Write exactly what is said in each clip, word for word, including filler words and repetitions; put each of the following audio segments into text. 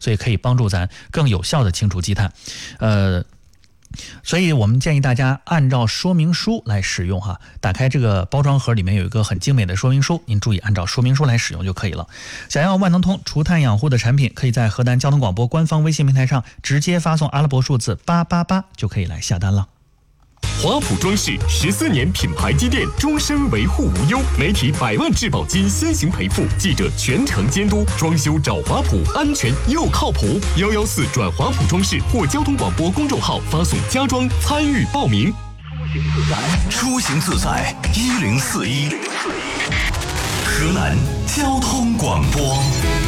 所以可以帮助咱更有效的清除积碳。呃。所以我们建议大家按照说明书来使用哈，打开这个包装盒，里面有一个很精美的说明书，您注意按照说明书来使用就可以了。想要万能通除碳养护的产品，可以在河南交通广播官方微信平台上直接发送阿拉伯数字八八八就可以来下单了。 华普装饰十四年品牌积淀，终身维护无忧，媒体百万质保金先行赔付，记者全程监督，装修找华普，安全又靠谱。幺幺四转华普装饰或交通广播公众号发送家装参与报名。 出行自在一零四一，河南交通广播。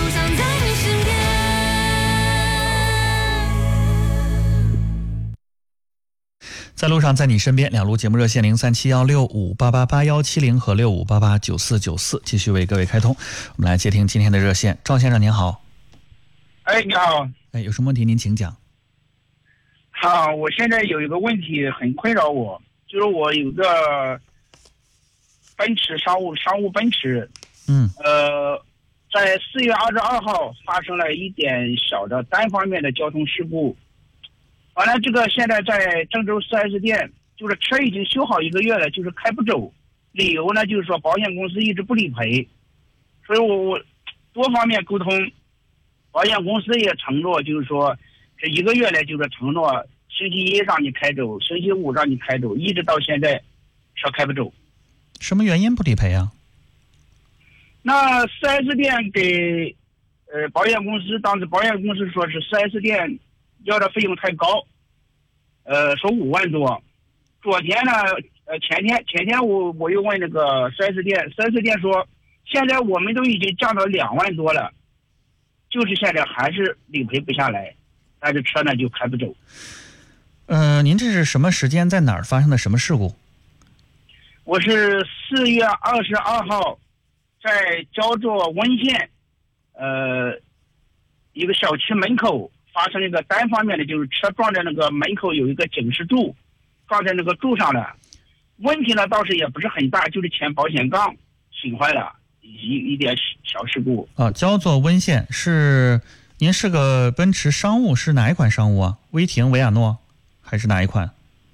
在路上，在你身边，两路节目热线零三七幺六五八八八幺七零和六五八八九四九四，继续为各位开通。我们来接听今天的热线，赵先生您好。 哎，你好。 哎，有什么问题您请讲。 好，我现在有一个问题很困扰我，就是我有个奔驰商务商务奔驰， 嗯， 呃，在四月二十二号发生了一点小的单方面的交通事故。完了，这个现在在郑州 四 S 店，就是车已经修好一个月了，就是开不走，理由呢就是说保险公司一直不理赔，所以我我多方面沟通，保险公司也承诺，就是说这一个月来就是承诺星期一让你开走，星期五让你开走，一直到现在车开不走。 什么原因不理赔啊？ 那 四 S 店给呃保险公司，当时保险公司说是 四 S 店要的费用太高，呃，说五万多。昨天呢，呃，前天前天我我又问那个 四 S 店， 四 S 店说现在我们都已经降到两万多了，就是现在还是理赔不下来，但是车呢就开不走。 呃，您这是什么时间在哪儿发生的什么事故？ 我是四月二十二号在焦作温县呃一个小区门口发生一个单方面的，就是车撞在那个门口有一个警示柱，撞在那个柱上了。问题呢倒是也不是很大，就是前保险杠损坏了，一一点小事故。 啊，焦作温县是您是个奔驰商务，是哪一款商务啊？威霆、维亚诺还是哪一款？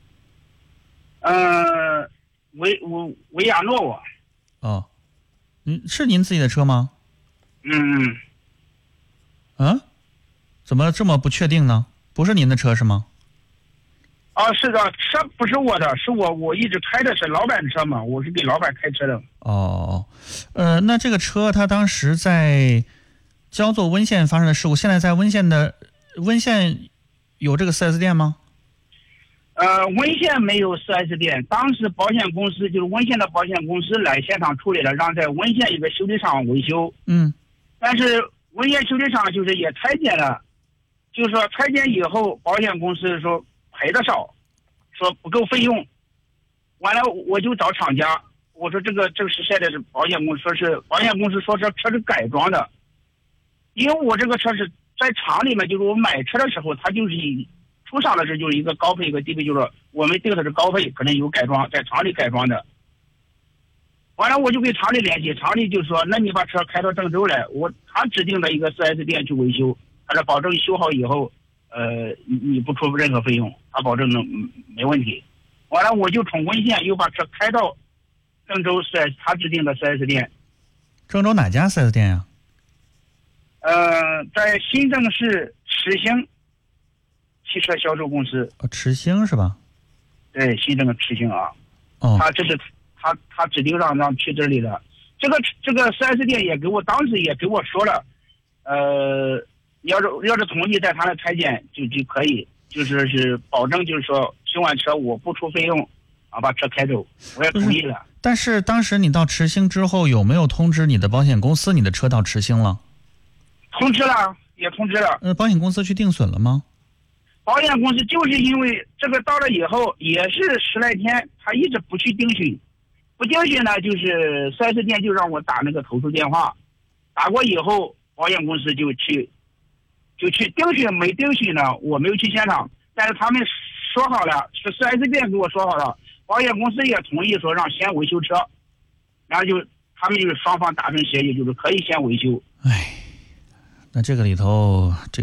呃，维维维亚诺我。 哦，嗯，是您自己的车吗？ 嗯。 嗯。怎么这么不确定呢？不是您的车是吗？ 啊，是的，车不是我的，是我我一直开的是老板的车嘛，我是给老板开车的。 哦，呃，那这个车它当时在焦作温县发生的事故，现在在温县的温县有这个 四 S 店吗？ 呃，温县没有 四 S 店，当时保险公司就是温县的保险公司来现场处理了，让在温县一个修理厂维修。 嗯， 但是温县修理厂就是也拆解了。就是说拆检以后，保险公司说赔的少，说不够费用。完了，我就找厂家，我说这个这个是现在是保险公司说是保险公司说是车是改装的，因为我这个车是在厂里面，就是我买车的时候，它就是以出厂的时候就是一个高配一个低配，就是我们定的是高配，可能有改装，在厂里改装的。完了，我就给厂里联系，厂里就说，那你把车开到郑州来，我他指定的一个 四 S 店去维修。他说保证修好以后，呃，你你不出任何费用，他保证能没问题。完了，我就从温县又把车开到郑州 四 S 他指定的 四 S 店。 郑州哪家 四 S 店呀？ 呃，在新郑市驰兴汽车销售公司。 哦，驰兴是吧？ 对，新郑的驰兴啊。 哦。 他这是他他指定让让去这里的。这个这个 四 S 店也给我当时也给我说了，呃。要是要是同意在他的拆检就就可以，就是是保证就是说修完车我不出费用，啊把车开走，我也同意了。 但是当时你到驰兴之后有没有通知你的保险公司你的车到驰兴了？ 通知了，也通知了。 呃，保险公司去定损了吗？ 保险公司就是因为这个到了以后也是十来天，他一直不去定损，不定损呢，就是 四 S 店就让我打那个投诉电话，打过以后保险公司就去。就去定损，没定损呢，我没有去现场，但是他们说好了，是 四 S 店给我说好了，保险公司也同意说让先维修车，然后就他们就是双方达成协议，就是可以先维修。 哎，那这个里头这个。